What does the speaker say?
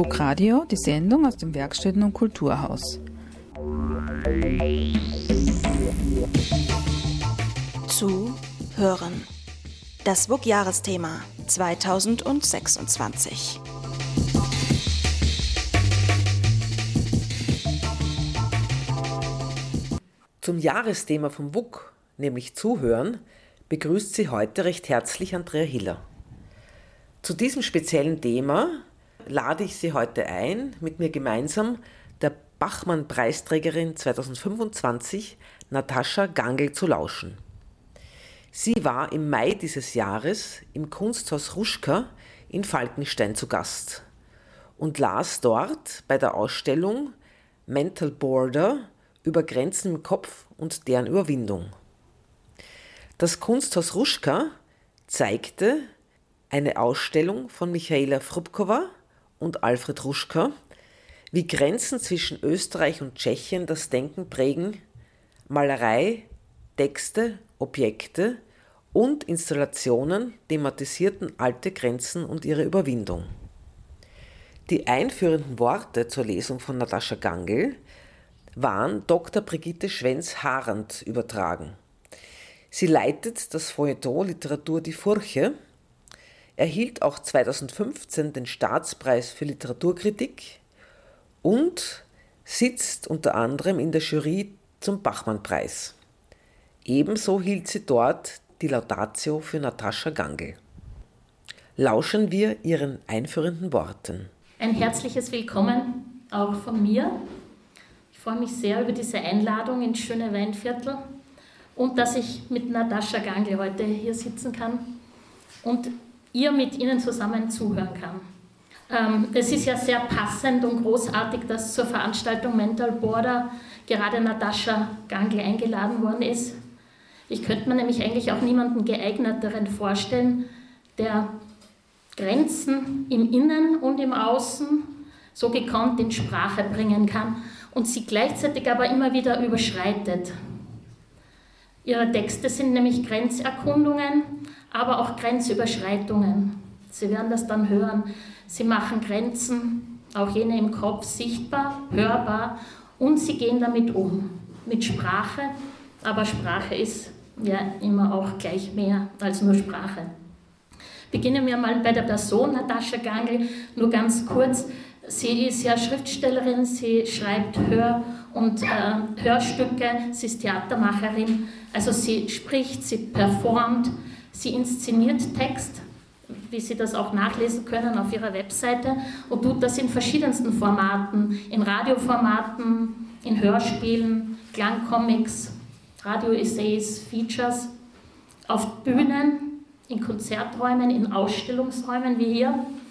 WUK Radio, die Sendung aus dem Werkstätten- und Kulturhaus. Zuhören. Das WUK-Jahresthema 2026. Zum Jahresthema vom WUK, nämlich Zuhören, begrüßt Sie heute recht herzlich Andrea Hiller. Zu diesem speziellen Thema lade ich Sie heute ein, mit mir gemeinsam der Bachmann-Preisträgerin 2025, Natascha Gangl, zu lauschen. Sie war im Mai dieses Jahres im Kunsthaus Ruschka in Falkenstein zu Gast und las dort bei der Ausstellung Mental Border über Grenzen im Kopf und deren Überwindung. Das Kunsthaus Ruschka zeigte eine Ausstellung von Michaela Frubkova und Alfred Ruschka, wie Grenzen zwischen Österreich und Tschechien das Denken prägen, Malerei, Texte, Objekte und Installationen thematisierten alte Grenzen und ihre Überwindung. Die einführenden Worte zur Lesung von Natascha Gangl waren Dr. Brigitte Schwenz-Harand übertragen. Sie leitet das Feuilleton Literatur die Furche, erhielt auch 2015 den Staatspreis für Literaturkritik und sitzt unter anderem in der Jury zum Bachmann-Preis. Ebenso hielt sie dort die Laudatio für Natascha Gangl. Lauschen wir ihren einführenden Worten. Ein herzliches Willkommen auch von mir. Ich freue mich sehr über diese Einladung ins schöne Weinviertel und dass ich mit Natascha Gangl heute hier sitzen kann und ihr mit Ihnen zusammen zuhören kann. Es ist ja sehr passend und großartig, dass zur Veranstaltung Mental Border gerade Natascha Gangl eingeladen worden ist. Ich könnte mir nämlich eigentlich auch niemanden geeigneteren vorstellen, der Grenzen im Innen und im Außen so gekonnt in Sprache bringen kann und sie gleichzeitig aber immer wieder überschreitet. Ihre Texte sind nämlich Grenzerkundungen, aber auch Grenzüberschreitungen. Sie werden das dann hören. Sie machen Grenzen, auch jene im Kopf, sichtbar, hörbar und sie gehen damit um, mit Sprache. Aber Sprache ist ja immer auch gleich mehr als nur Sprache. Beginnen wir mal bei der Person Natascha Gangl, nur ganz kurz. Sie ist ja Schriftstellerin, sie schreibt Hörstücke, sie ist Theatermacherin, also sie spricht, sie performt, sie inszeniert Text, wie Sie das auch nachlesen können auf ihrer Webseite, und tut das in verschiedensten Formaten, in Radioformaten, in Hörspielen, Klangcomics, Radio-Essays, Features, auf Bühnen, in Konzerträumen, in Ausstellungsräumen wie hier.